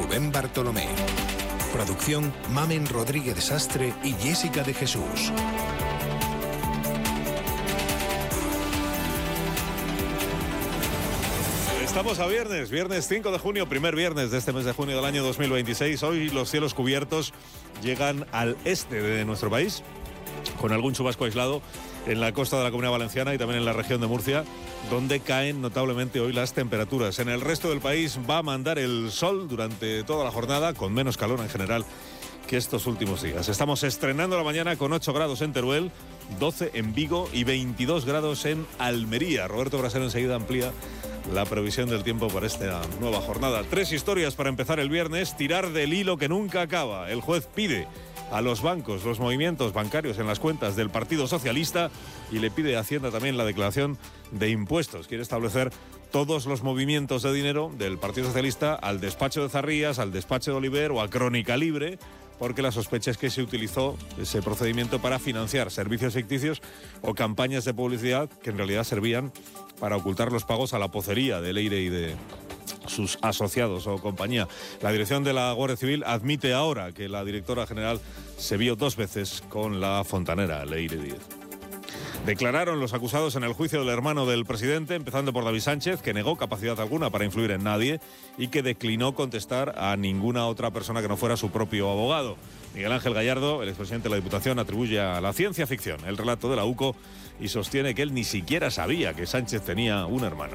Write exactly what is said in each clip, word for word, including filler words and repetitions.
Rubén Bartolomé. Producción Mamen Rodríguez de Sastre y Jessica de Jesús. Estamos a viernes, viernes cinco de junio, primer viernes de este mes de junio del año dos mil veintiséis. Hoy los cielos cubiertos llegan al este de nuestro país, con algún chubasco aislado en la costa de la Comunidad Valenciana y también en la región de Murcia, donde caen notablemente hoy las temperaturas. En el resto del país va a mandar el sol durante toda la jornada, con menos calor en general que estos últimos días. Estamos estrenando la mañana con ocho grados en Teruel, doce en Vigo y veintidós grados en Almería. Roberto Brasero enseguida amplía la previsión del tiempo para esta nueva jornada. Tres historias para empezar el viernes. Tirar del hilo que nunca acaba. El juez pide a los bancos los movimientos bancarios en las cuentas del Partido Socialista y le pide a Hacienda también la declaración de impuestos. Quiere establecer todos los movimientos de dinero del Partido Socialista al despacho de Zarrías, al despacho de Oliver o a Crónica Libre, porque la sospecha es que se utilizó ese procedimiento para financiar servicios ficticios o campañas de publicidad que en realidad servían para ocultar los pagos a la pocería de Leire y de sus asociados o compañía. La dirección de la Guardia Civil admite ahora que la directora general se vio dos veces con la fontanera Leire Díez. Declararon los acusados en el juicio del hermano del presidente, empezando por David Sánchez, que negó capacidad alguna para influir en nadie y que declinó contestar a ninguna otra persona que no fuera su propio abogado. Miguel Ángel Gallardo, el expresidente de la Diputación, atribuye a la ciencia ficción el relato de la UCO y sostiene que él ni siquiera sabía que Sánchez tenía un hermano.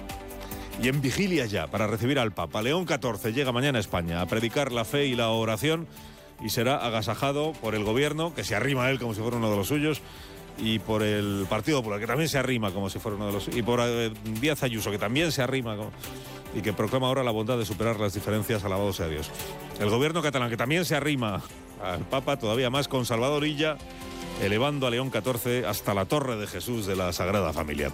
Y en vigilia ya para recibir al Papa, León catorce llega mañana a España a predicar la fe y la oración y será agasajado por el gobierno, que se arrima a él como si fuera uno de los suyos, y por el Partido Popular, que también se arrima como si fuera uno de los suyos, y por eh, Díaz Ayuso, que también se arrima como, y que proclama ahora la bondad de superar las diferencias, alabado sea Dios. El gobierno catalán, que también se arrima al Papa, todavía más con Salvador Illa, elevando a León catorce hasta la Torre de Jesús de la Sagrada Familia.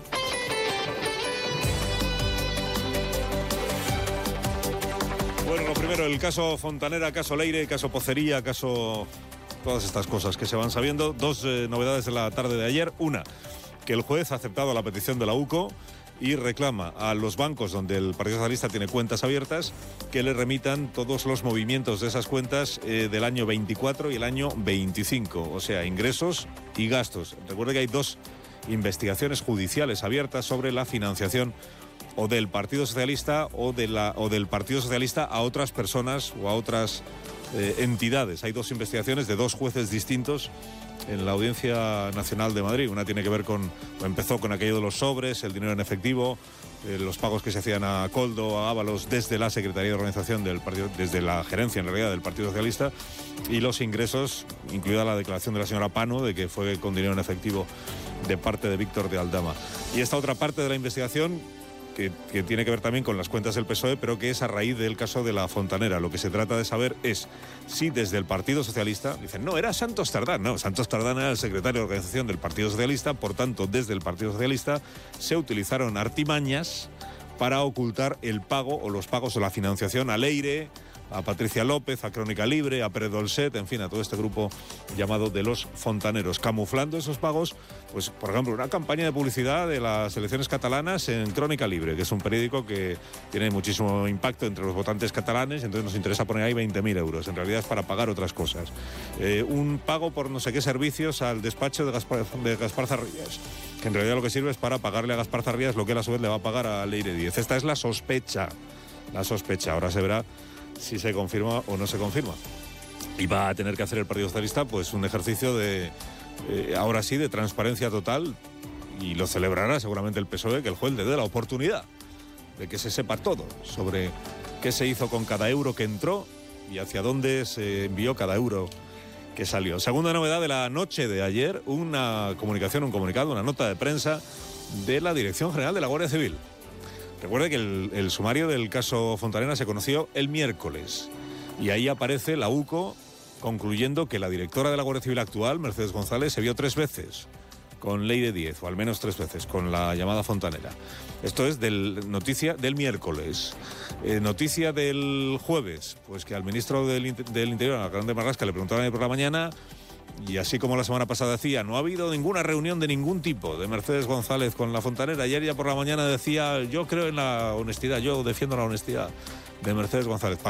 Bueno, lo primero, el caso Fontanera, caso Leire, caso Pocería, caso todas estas cosas que se van sabiendo. Dos eh, novedades de la tarde de ayer. Una, que el juez ha aceptado la petición de la UCO y reclama a los bancos donde el Partido Socialista tiene cuentas abiertas que le remitan todos los movimientos de esas cuentas eh, del año veinticuatro y el año veinticinco, o sea, ingresos y gastos. Recuerde que hay dos investigaciones judiciales abiertas sobre la financiación o del Partido Socialista o, de la, o del Partido Socialista a otras personas o a otras eh, entidades. Hay dos investigaciones de dos jueces distintos en la Audiencia Nacional de Madrid. Una tiene que ver con, empezó con aquello de los sobres, el dinero en efectivo, eh, los pagos que se hacían a Coldo, a Ábalos desde la Secretaría de Organización del Partido, desde la gerencia en realidad del Partido Socialista, y los ingresos, incluida la declaración de la señora Pano de que fue con dinero en efectivo de parte de Víctor de Aldama. Y esta otra parte de la investigación Que, que tiene que ver también con las cuentas del P S O E, pero que es a raíz del caso de la Fontanera. Lo que se trata de saber es si desde el Partido Socialista, dicen, no, era Santos Tardán, no, Santos Tardán era el secretario de organización del Partido Socialista, por tanto, desde el Partido Socialista se utilizaron artimañas para ocultar el pago o los pagos o la financiación a Leire, a Patricia López, a Crónica Libre, a Pérez Dolcet, en fin, a todo este grupo llamado de los fontaneros, camuflando esos pagos, pues, por ejemplo, una campaña de publicidad de las elecciones catalanas en Crónica Libre, que es un periódico que tiene muchísimo impacto entre los votantes catalanes, entonces nos interesa poner ahí veinte mil euros, en realidad es para pagar otras cosas. Eh, un pago por no sé qué servicios al despacho de Gaspar, de Gaspar Zarrías, que en realidad lo que sirve es para pagarle a Gaspar Zarrías lo que él a su vez le va a pagar a Leire Díez. Esta es la sospecha, la sospecha, ahora se verá si se confirma o no se confirma. Y va a tener que hacer el Partido Socialista pues un ejercicio de, eh, ahora sí, de transparencia total, y lo celebrará seguramente el P S O E, que el juez le dé la oportunidad de que se sepa todo sobre qué se hizo con cada euro que entró y hacia dónde se envió cada euro que salió. Segunda novedad de la noche de ayer, una comunicación, un comunicado, una nota de prensa de la Dirección General de la Guardia Civil. Recuerde que el, el sumario del caso Fontanera se conoció el miércoles y ahí aparece la UCO concluyendo que la directora de la Guardia Civil actual, Mercedes González, se vio tres veces con Leire Díez, o al menos tres veces, con la llamada Fontanera. Esto es del, noticia del miércoles. Eh, noticia del jueves, pues que al ministro del, del Interior, a Grande Marlasca, le preguntaron por la mañana, y así como la semana pasada decía, no ha habido ninguna reunión de ningún tipo de Mercedes González con la Fontanera. Ayer ya por la mañana decía, yo creo en la honestidad, yo defiendo la honestidad de Mercedes González.